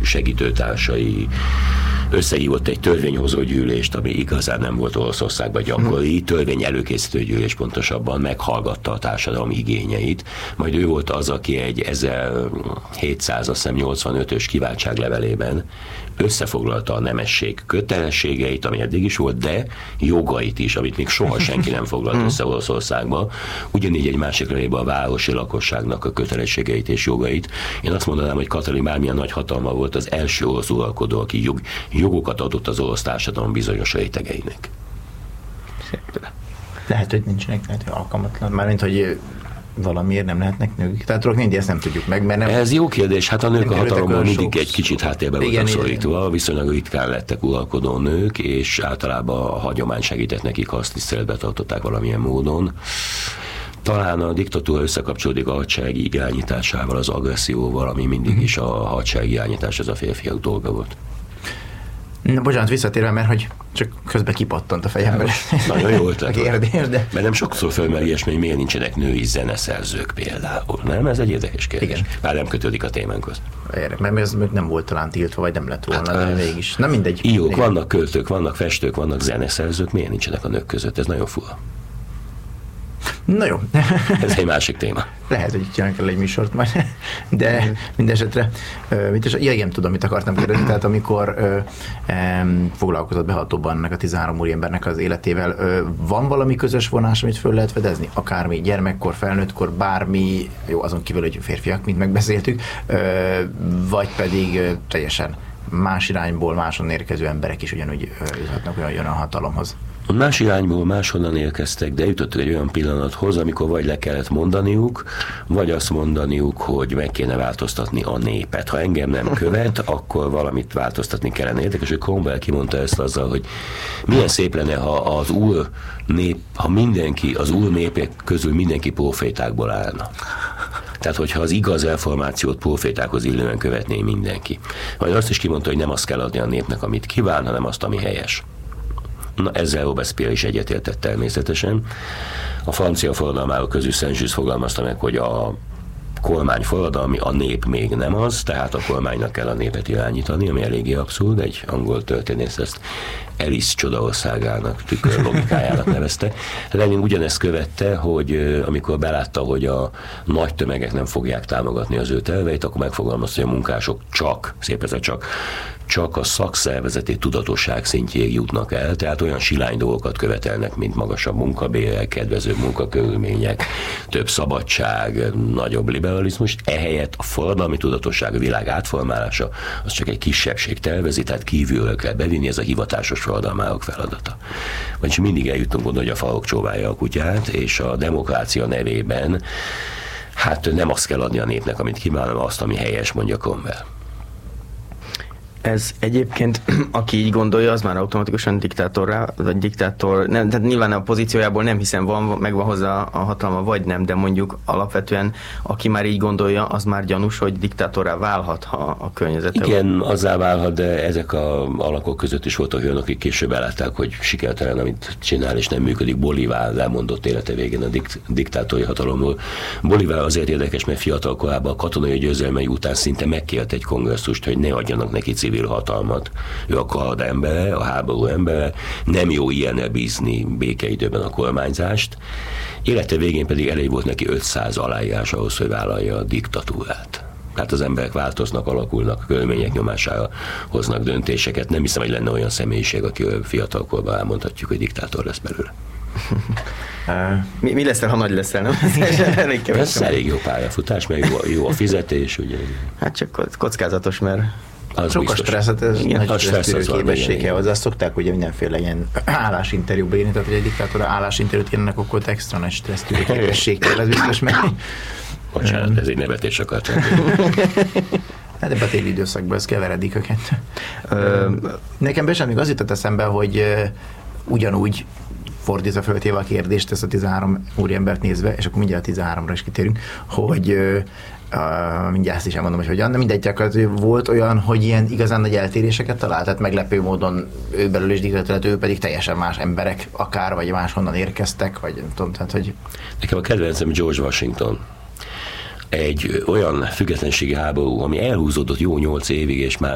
segítőtársai, összehívott egy törvényhozó gyűlést, ami igazán nem volt Olaszországban gyakori, törvény előkészítő gyűlés pontosabban, meghallgatta a társadalom igényeit, majd ő volt az, aki egy 1785-ös kiváltságlevelében összefoglalta a nemesség kötelességeit, ami eddig is volt, de jogait is, amit még soha senki nem foglalt össze Olaszországban. Ugyanígy egy másik levélben a városi lakosságnak a kötelességeit és jogait. Én azt mondanám, hogy Katalin bármilyen nagy hatalma volt, az első olasz uralkodó, aki jogokat adott az olasz társadalom bizonyos rétegeinek. Lehet, hogy nincsenek, lehet, hogy alkalmatlan, mármint, hogy valamiért nem lehetnek nők. Tehát mindig ezt nem tudjuk meg, mert nem... Ez jó kérdés, hát a nők a hatalomban mindig egy kicsit háttérbe voltak szorítva, viszonylag ritkán lettek uralkodó nők, és általában a hagyomány segített nekik, azt tiszteletbe tartották valamilyen módon. Talán a diktatúra összekapcsolódik a hadsereg irányításával, az agresszióval, ami mindig is a hadsereg irányítás, ez a férfiak dolga volt. Na, bocsánat, visszatérve, mert hogy csak közben kipattant a fejembe. Nagyon jó ötlet. Kérdés, de... Mert nem sokszor fölmerül ilyesmi, hogy miért nincsenek női zeneszerzők például. Nem? Ez egy érdekes kérdés. Igen. Bár nem kötődik a témánkhoz. Mert ez nem volt talán tiltva, vagy nem lett volna, de mégis. Nem mindegy. Írók, vannak költők, vannak festők, vannak zeneszerzők, miért nincsenek a nők között? Ez nagyon fura. Na jó. Ez egy másik téma. Lehet, hogy csinálunk el egy műsort majd, de mindesetre, igen, tudom, mit akartam kérdezni, tehát amikor foglalkozott behatóban ennek a 13 úriembernek az életével, van valami közös vonás, amit föl lehet fedezni? Akármi gyermekkor, felnőttkor, bármi, jó, azon kívül, hogy férfiak, mint megbeszéltük, vagy pedig teljesen más irányból, máson érkező emberek is ugyanúgy juthatnak olyan a hatalomhoz. Más irányból máshonnan érkeztek, de jutottak egy olyan pillanathoz, amikor vagy le kellett mondaniuk, vagy azt mondaniuk, hogy meg kéne változtatni a népet. Ha engem nem követ, akkor valamit változtatni kellene. Érdekes, hogy Cromwell kimondta ezt azzal, hogy milyen szép lenne, ha az úr nép, ha mindenki, az úr népek közül mindenki profétákból állna. Tehát, hogyha az igaz reformációt profétákhoz illően követné mindenki. Vagy azt is kimondta, hogy nem azt kell adni a népnek, amit kíván, hanem azt, ami helyes. Na, ezzel Robespierre is egyetértett természetesen. A francia forradalmárok közül Saint-Just fogalmazta meg, hogy a kormány forradalmi, a nép még nem az, tehát a kormánynak kell a népet irányítani, ami eléggé abszurd, egy angol történész ezt Alice csodaországának, tükör logikájának nevezte. Lenin ugyanezt követte, hogy amikor belátta, hogy a nagy tömegek nem fogják támogatni az ő terveit, akkor megfogalmazta, hogy a munkások szép ez a csak a szakszervezeti tudatosság szintjéig jutnak el, tehát olyan silány dolgokat követelnek, mint magasabb munkabérek, kedvezőbb munkakörülmények, több szabadság, nagyobb liberalizmus. Ehelyett a forradalmi tudatosság, a világ átformálása, az csak egy kisebbség tervezi, tehát kívülről kell bevinni, ez a hivatásos forradalmárok feladata. Vagyis mindig eljutunk oda, hogy a falok csóválja a kutyát, és a demokrácia nevében hát nem azt kell adni a népnek, amit kíván, hanem azt, ami helyes, mondja Cromwell. Ez egyébként, aki így gondolja, az már automatikusan diktátorrá, vagy diktátor, nem, tehát nyilván a pozíciójából nem hiszem megvan hozzá a hatalma, vagy nem, de mondjuk alapvetően, aki már így gondolja, az már gyanús, hogy diktátorrá válhat, ha a környezete. Igen, azzá válhat, de ezek a alakok között is voltak olyanok, akik később elátták, hogy sikertelen, amit csinál, és nem működik. Bolívar lemondott élete végén a diktátori hatalomról. Bolívar azért érdekes, mert fiatal korában a katonai győzelmei után szinte megkért egy kongresszust, hogy ne adjanak neki civil hatalmat. Ő a kard embere, a háború embere, nem jó ilyennel bízni békeidőben a kormányzást. Élete végén pedig elég volt neki 500 aláírás ahhoz, hogy vállalja a diktatúrát. Tehát az emberek változnak, alakulnak, körülmények nyomására hoznak döntéseket. Nem hiszem, hogy lenne olyan személyiség, akiről fiatalkorban elmondhatjuk, hogy diktátor lesz belőle. Mi leszel, ha nagy leszel, nem? Ez elég jó pályafutás, meg jó a fizetés. Ugye. Hát csak kockázatos, mert sok a stresszet, ez nagy stressztűrő képesség kell hozzá. Szokták ugye mindenféle ilyen állásinterjúba írni, tehát hogy egy diktátor állásinterjút írnak, akkor extra nagy stressztűrő képesség kell, ez biztos meg. Bocsánat, ez egy nevetés akartam. Hát ebben a téli időszakban ez keveredik a kettő. Nekem Besán még az jutott eszembe, hogy ugyanúgy fordítva föltéve a kérdést, ezt a 13 úriembert nézve, és akkor mindjárt a 13-ra is kitérünk, hogy mindjárt ezt is elmondom, hogy hogyan, de mindegy, csak volt olyan, hogy ilyen igazán nagy eltéréseket talált, tehát meglepő módon ő belül is diktatúrát, ő pedig teljesen más emberek, akár, vagy máshonnan érkeztek, vagy nem tudom, tehát, hogy... Nekem a kedvencem George Washington. Egy olyan függetlenségi háború, ami elhúzódott jó 8 évig, és már